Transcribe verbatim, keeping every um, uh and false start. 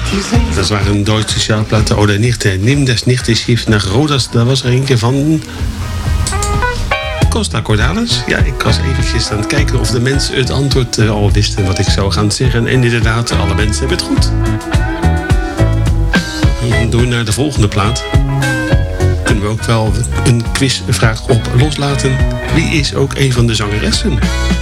Dat waren een Duitse Schallplatte. Oder nicht, nimm das nicht das Schiff nach Rodas. Dat was er eentje van Costa Cordalis. Ja, ik was eventjes aan het kijken of de mensen het antwoord uh, al wisten wat ik zou gaan zeggen. En inderdaad, alle mensen hebben het goed. Dan door naar de volgende plaat. Kunnen we ook wel een quizvraag op loslaten. Wie is ook een van de zangeressen?